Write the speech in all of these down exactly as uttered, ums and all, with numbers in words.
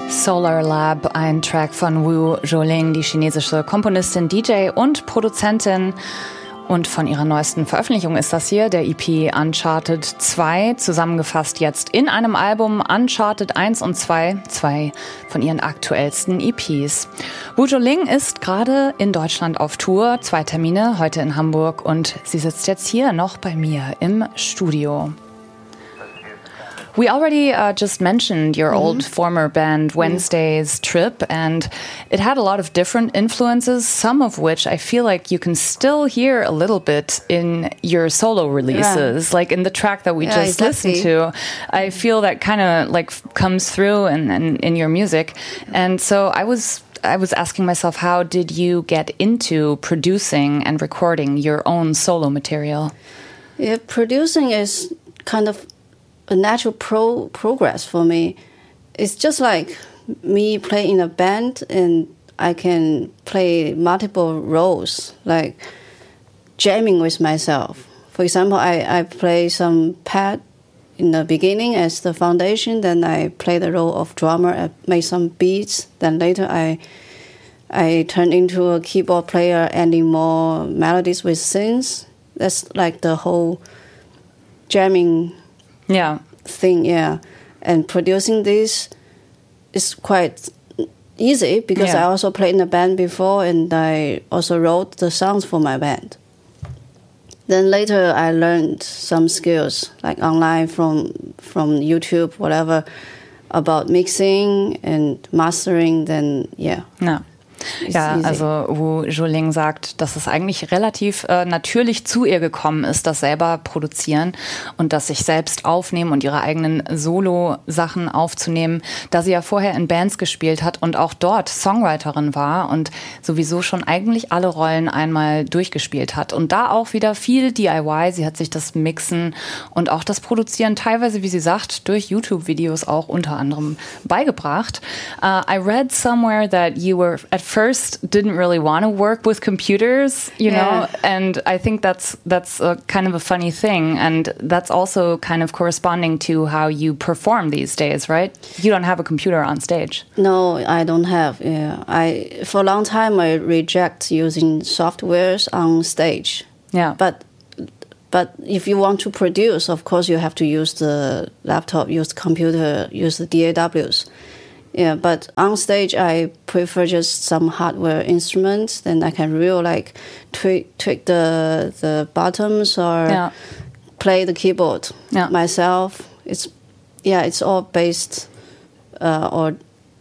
Solar Lab, ein Track von Wu Zhuoling, die chinesische Komponistin, D J und Produzentin. Und von ihrer neuesten Veröffentlichung ist das hier, der E P Uncharted zwei, zusammengefasst jetzt in einem Album Uncharted eins und zwei, zwei von ihren aktuellsten E Ps. Wu Zhuoling ist gerade in Deutschland auf Tour, zwei Termine, heute in Hamburg, und sie sitzt jetzt hier noch bei mir im Studio. We already uh, just mentioned your mm-hmm. old former band Wednesday's Trip, and it had a lot of different influences, some of which I feel like you can still hear a little bit in your solo releases, yeah. like in the track that we yeah, just exactly. listened to. I feel that kind of like comes through in, in, in your music. And so I was I was asking myself, how did you get into producing and recording your own solo material? Yeah, producing is kind of a natural pro- progress for me. It's just like me playing in a band, and I can play multiple roles, like jamming with myself. For example, I, I play some pad in the beginning as the foundation, then I play the role of drummer, I make some beats, then later I I turn into a keyboard player, adding more melodies with synths. That's like the whole jamming Yeah. thing, yeah. And producing this is quite easy because yeah. I also played in a band before, and I also wrote the songs for my band. Then later I learned some skills like online from from YouTube, whatever, about mixing and mastering, then yeah. No. Ja, easy. also Wu Zhuoling sagt, dass es eigentlich relativ äh, natürlich zu ihr gekommen ist, das selber produzieren und das sich selbst aufnehmen und ihre eigenen Solo-Sachen aufzunehmen, da sie ja vorher in Bands gespielt hat und auch dort Songwriterin war und sowieso schon eigentlich alle Rollen einmal durchgespielt hat. Und da auch wieder viel D I Y, sie hat sich das Mixen und auch das Produzieren teilweise, wie sie sagt, durch YouTube-Videos auch unter anderem beigebracht. Uh, I read somewhere that you were at first didn't really want to work with computers, you yeah. know, and I think that's that's a kind of a funny thing, and that's also kind of corresponding to how you perform these days, right? You don't have a computer on stage. No, I don't have. Yeah, I for a long time I reject using softwares on stage. Yeah, but but if you want to produce, of course you have to use the laptop, use the computer, use the D A Ws. Yeah, but on stage, I prefer just some hardware instruments. Then I can really like tweak, tweak the the buttons or yeah. play the keyboard yeah. myself. It's yeah, it's all based uh, or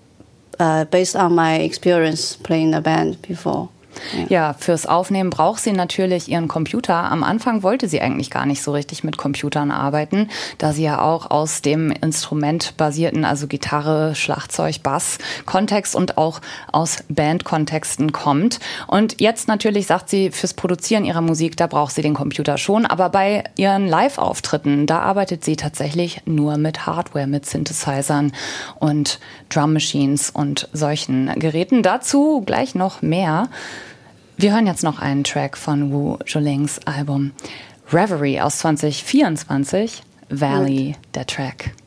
uh, based on my experience playing a band before. Ja. ja, fürs Aufnehmen braucht sie natürlich ihren Computer. Am Anfang wollte sie eigentlich gar nicht so richtig mit Computern arbeiten, da sie ja auch aus dem instrumentbasierten, also Gitarre, Schlagzeug, Bass Kontext und auch aus Bandkontexten kommt. Und jetzt natürlich sagt sie, fürs Produzieren ihrer Musik, da braucht sie den Computer schon, aber bei ihren Live-Auftritten, da arbeitet sie tatsächlich nur mit Hardware, mit Synthesizern und Drum Machines und solchen Geräten. Dazu gleich noch mehr. Wir hören jetzt noch einen Track von Wu Zhuolings Album Reverie aus zwanzig vierundzwanzig, Valley, der Track.